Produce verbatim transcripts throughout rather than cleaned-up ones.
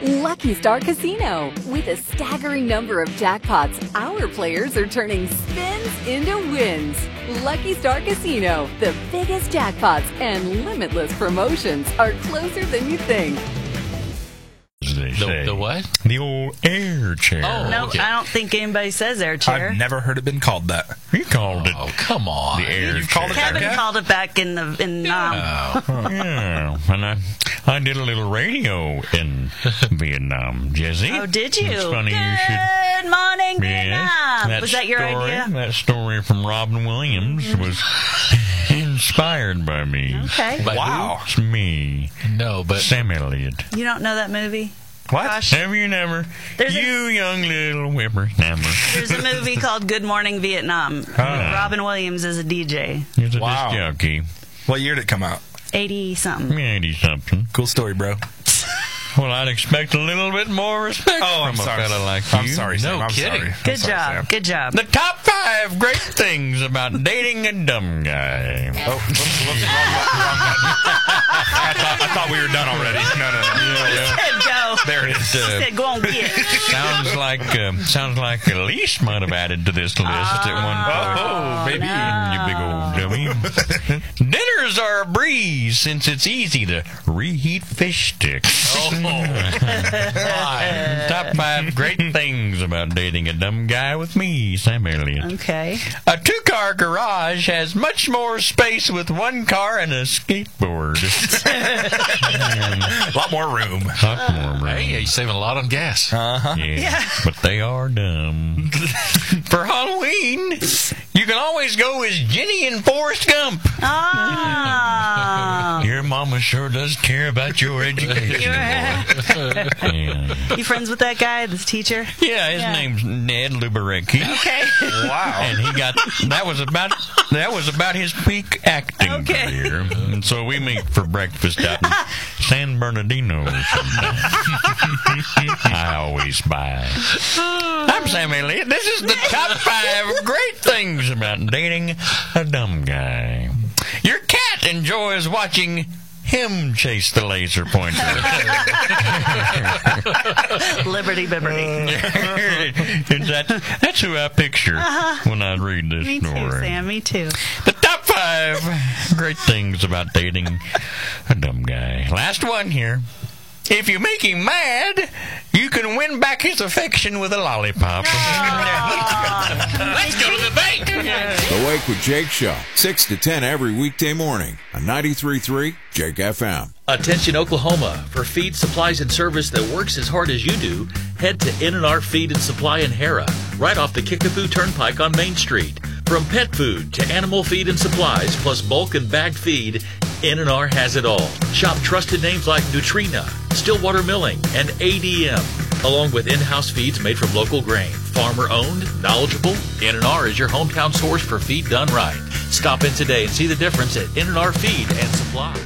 Lucky Star Casino. With a staggering number of jackpots, our players are turning spins into wins. Lucky Star Casino, the biggest jackpots and limitless promotions are closer than you think. The, the what? The old air chair. Oh, no, okay. I don't think anybody says air chair. I've never heard it been called that. You called it. Oh, come on. The air You've chair. called it Kevin that, called it back in the in Nam. Oh. Yeah, and I, I did a little radio in Vietnam, Jesse. Oh, did you? It's funny Good you should. morning, Yes, Vietnam. Was that your story, idea? That story from Robin Williams was inspired by me. Okay. By Wow. It's me, No, but Sam Elliott. You don't know that movie? What? Gosh. Have you never? There's a- you young little whippersnapper. There's a movie called Good Morning Vietnam. Ah. Robin Williams is a D J. He's a Wow. disc jockey. What year did it come out? eighty-something. eighty-something. Cool story, bro. Well, I'd expect a little bit more respect Oh, I'm from sorry. a fella like you. I'm sorry, Sam. No I'm kidding. sorry. I'm Good sorry, job. Sam. Good job. The top five great things about dating a dumb guy. Oh, whoops, whoops, wrong button, wrong button. I thought, I thought we were done already. No, no, no. Yeah, Said go. There it is. He said go on get. sounds like uh, sounds like Elise might have added to this list at one point. Oh, baby. You big old dummy. Dinners are a breeze since it's easy to reheat fish sticks. Top five great things about dating a dumb guy with me, Sam Elliott. Okay. A two-car garage has much more space with one car and a skateboard. A lot more room. Lot more room. hey, you're saving a lot on gas. Uh-huh. Yeah, Yeah. but they are dumb. For Halloween, you can always go as Jenny and Forrest Gump. Ah. Your mama sure does care about your education. yeah. You friends with that guy, this teacher? yeah, his Yeah. name's Ned Luberecki. Okay. Wow. And he got that was about that was about his peak acting Okay. career. And so we meet for breakfast out in San Bernardino sometime. I always buy. I'm Sam Elliott. This is the top five great things about dating a dumb guy. Your cat enjoys watching him chase the laser pointer. Liberty Bibberty. that, that's who I picture when I read this Me story. too, Sam. Me too. The top five great things about dating a dumb guy. Last one here. If you make him mad, you can win back his affection with a lollipop. Let's go to the bank. The Wake with Jake Show, six to ten every weekday morning on ninety-three point three Jake F M. Attention Oklahoma. For feed supplies and service that works as hard as you do, head to In and R Feed and Supply in Hera, right off the Kickapoo Turnpike on Main Street. From pet food to animal feed and supplies, plus bulk and bagged feed, In and R has it all. Shop trusted names like Nutrina, Stillwater Milling, and A D M, along with in-house feeds made from local grain. Farmer-owned, knowledgeable, In and R is your hometown source for feed done right. Stop in today and see the difference at In and R Feed and Supply.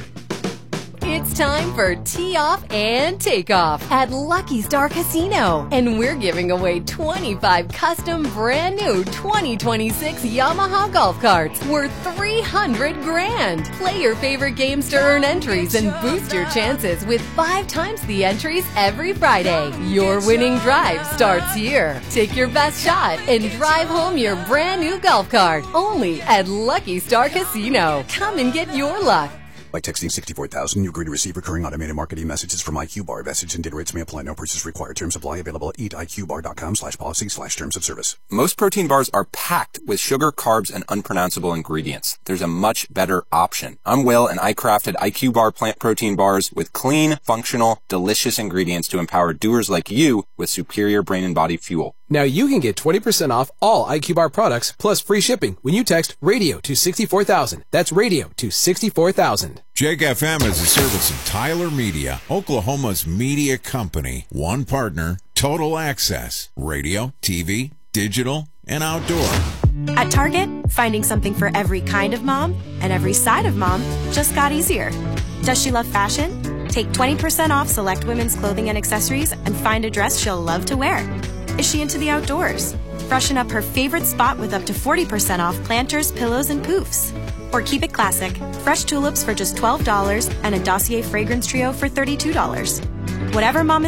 It's time for Tee Off and Takeoff at Lucky Star Casino. And we're giving away twenty-five custom brand new twenty twenty-six Yamaha golf carts worth three hundred grand. Play your favorite games to earn entries and boost your chances with five times the entries every Friday. Your winning drive starts here. Take your best shot and drive home your brand new golf cart only at Lucky Star Casino. Come and get your luck. By texting sixty-four thousand, you agree to receive recurring automated marketing messages from IQBar. Message and data rates may apply. No purchase required. Terms apply. Available at eat I Q bar dot com slash policy slash terms of service. Most protein bars are packed with sugar, carbs, and unpronounceable ingredients. There's a much better option. I'm Will, and I crafted IQBar plant protein bars with clean, functional, delicious ingredients to empower doers like you with superior brain and body fuel. Now you can get twenty percent off all IQBar products plus free shipping when you text radio to sixty-four thousand. That's radio to sixty-four thousand. Jake F M is a service of Tyler Media, Oklahoma's media company. One partner, total access, radio, T V, digital, and outdoor. At Target, finding something for every kind of mom and every side of mom just got easier. Does she love fashion? Take twenty percent off select women's clothing and accessories and find a dress she'll love to wear. Is she into the outdoors? Freshen up her favorite spot with up to forty percent off planters, pillows, and poofs. Or keep it classic, fresh tulips for just twelve dollars and a Dossier fragrance trio for thirty-two dollars. Whatever mom is